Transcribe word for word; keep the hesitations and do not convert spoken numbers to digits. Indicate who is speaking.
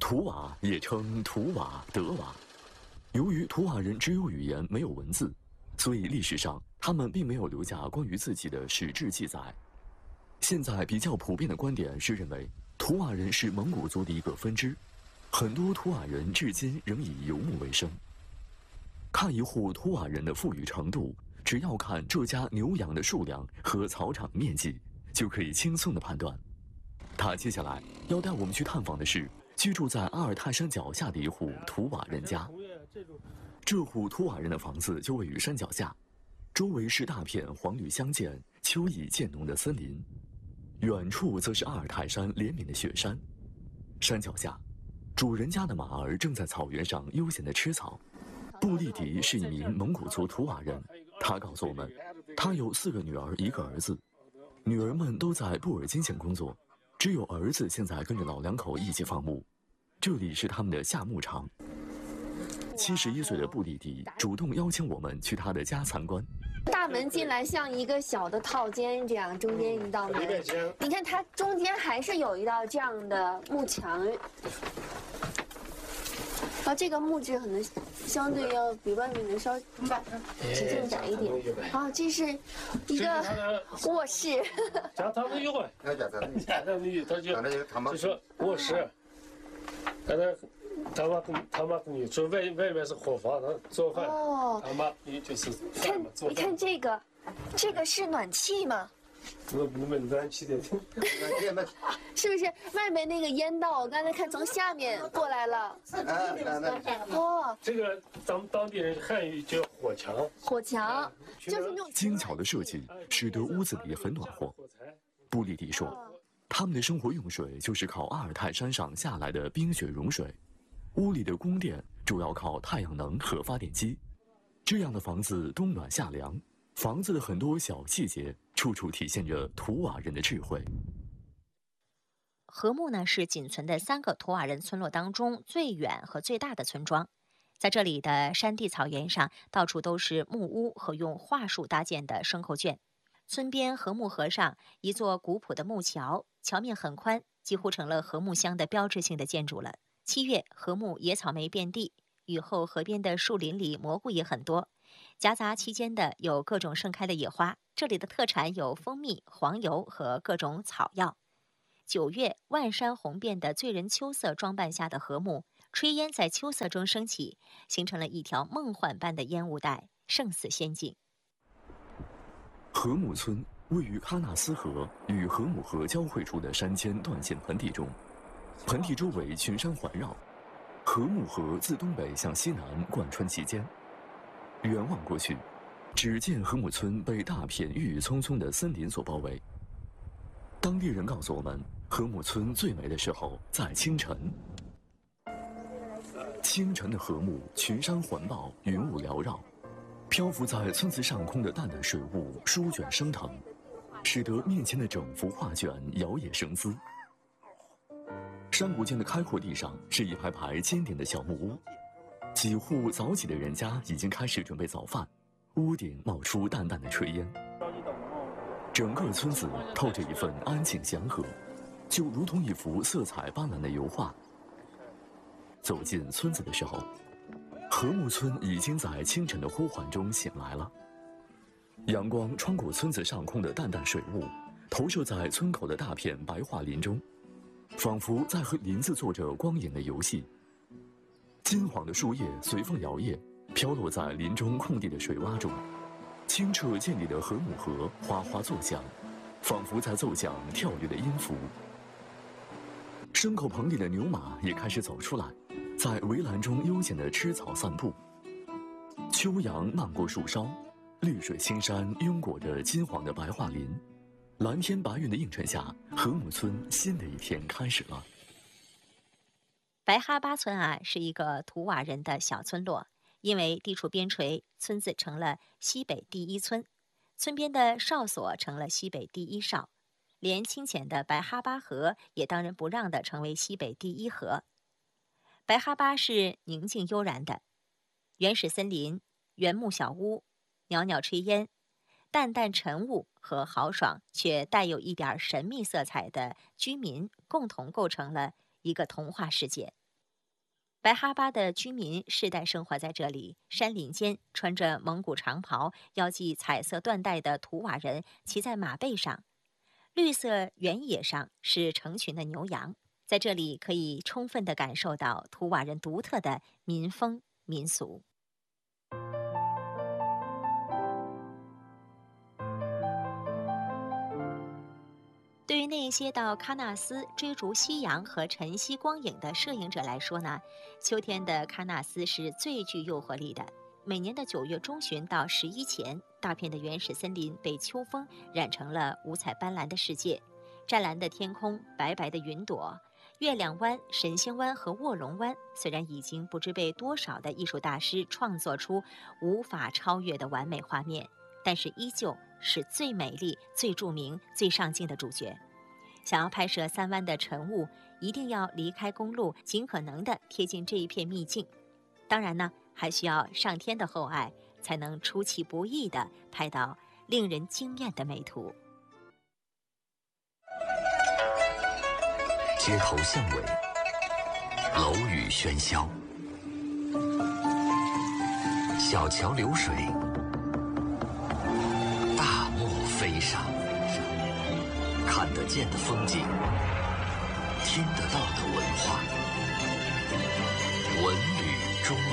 Speaker 1: 图瓦也称图瓦德瓦。由于图瓦人只有语言没有文字，所以历史上他们并没有留下关于自己的史志记载。现在比较普遍的观点是认为图瓦人是蒙古族的一个分支，很多图瓦人至今仍以游牧为生。看一户图瓦人的富裕程度，只要看这家牛羊的数量和草场面积，就可以轻松地判断。他接下来要带我们去探访的是居住在阿尔泰山脚下的一户图瓦人家。这户图瓦人的房子就位于山脚下，周围是大片黄绿相间、秋意渐浓的森林，远处则是阿尔泰山连绵的雪山。山脚下，主人家的马儿正在草原上悠闲地吃草。布利迪是一名蒙古族图瓦人，他告诉我们，他有四个女儿，一个儿子，女儿们都在布尔津县工作，只有儿子现在跟着老两口一起放牧，这里是他们的下牧场。七十一岁的布利迪主动邀请我们去他的家参观。
Speaker 2: 大门进来像一个小的套间，这样中间一道门。你看它中间还是有一道这样的幕墙。啊，这个木质可能相对要比外面的稍直径窄一点。啊，这是一个卧室。
Speaker 3: 家他们有啊，家他们家他们有，他就就说卧室。刚才他妈跟他妈跟你说外外面是火房，他做饭。哦。他妈你就是
Speaker 2: 看，你看这个，这个是暖气吗？
Speaker 3: 那那么暖气的，
Speaker 2: 是不是外面那个烟道？我刚才看从下面过来了。哦，
Speaker 3: 这个咱们当地人汉语叫火墙。
Speaker 2: 火墙就是那种
Speaker 1: 精巧的设计，使得屋子里很暖和。布利迪说，他们的生活用水就是靠阿尔泰山上下来的冰雪融水，屋里的供电主要靠太阳能和发电机。这样的房子冬暖夏凉，房子的很多小细节处处体现着图瓦人的智慧。
Speaker 4: 禾木呢是仅存的三个图瓦人村落当中最远和最大的村庄。在这里的山地草原上，到处都是木屋和用桦树搭建的牲口圈。村边禾木河上一座古朴的木桥，桥面很宽，几乎成了禾木乡的标志性的建筑了。七月，禾木野草莓遍地，雨后河边的树林里蘑菇也很多，夹杂其间的有各种盛开的野花。这里的特产有蜂蜜、黄油和各种草药。九月，万山红遍的醉人秋色装扮下的禾木，炊烟在秋色中升起，形成了一条梦幻般的烟雾带，胜似仙境。
Speaker 1: 禾木村位于喀纳斯河与禾木河交汇处的山间断线盆地中，盆地周围群山环绕，禾木河自东北向西南贯穿其间。远望过去，只见禾木村被大片郁郁葱葱的森林所包围。当地人告诉我们，禾木村最美的时候在清晨。清晨的禾木群山环抱，云雾缭绕，漂浮在村子上空的淡淡水雾舒卷升腾，使得面前的整幅画卷摇曳生姿。山谷间的开阔地上是一排排尖顶的小木屋，几户早起的人家已经开始准备早饭，屋顶冒出淡淡的炊烟。整个村子透着一份安静祥和，就如同一幅色彩斑斓的油画。走进村子的时候，禾木村已经在清晨的呼唤中醒来了。阳光穿过村子上空的淡淡水雾，投射在村口的大片白桦林中，仿佛在和林子做着光影的游戏。金黄的树叶随风摇曳，飘落在林中空地的水洼中。清澈见底的禾木河哗哗作响，仿佛在奏响跳跃的音符。牲口棚里的牛马也开始走出来，在围栏中悠闲地吃草散步。秋阳漫过树梢，绿水青山拥裹着金黄的白桦林，蓝天白云的映衬下，禾木村新的一天开始了。
Speaker 4: 白哈巴村啊，是一个图瓦人的小村落。因为地处边陲，村子成了西北第一村，村边的哨所成了西北第一哨，连清浅的白哈巴河也当仁不让地成为西北第一河。白哈巴是宁静悠然的，原始森林、原木小屋、袅袅炊烟、淡淡晨雾和豪爽却带有一点神秘色彩的居民，共同构成了一个童话世界。 白哈巴的居民世代生活在这里，山林间穿着蒙古长袍、腰系彩色缎带的图瓦人骑在马背上，绿色原野上是成群的牛羊。在这里可以充分地感受到图瓦人独特的民风民俗。对于那些到喀纳斯追逐夕阳和晨曦光影的摄影者来说呢，秋天的喀纳斯是最具诱惑力的。每年的九月中旬到十一前，大片的原始森林被秋风染成了五彩斑斓的世界，湛蓝的天空，白白的云朵，月亮湾、神仙湾和卧龙湾虽然已经不知被多少的艺术大师创作出无法超越的完美画面，但是依旧是最美丽、最著名、最上镜的主角。想要拍摄三湾的晨雾，一定要离开公路，尽可能的贴近这一片秘境。当然呢，还需要上天的厚爱，才能出其不意地拍到令人惊艳的美图。
Speaker 1: 街头巷尾，楼宇喧嚣，小桥流水，大漠飞沙，看得见的风景，听得到的文化，文